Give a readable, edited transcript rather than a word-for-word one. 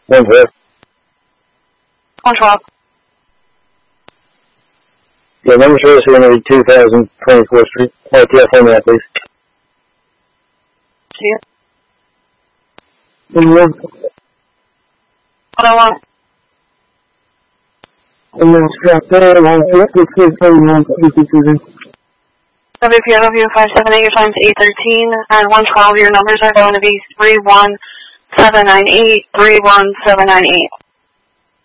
112. 112. Yeah, number service is going to be 2000 24th Street. RTF on that, please. See you. What do you want? What do I want? I'm going to scrap that. WPW 578, your time's 813, and 112, your numbers are going to be 31798, 31798.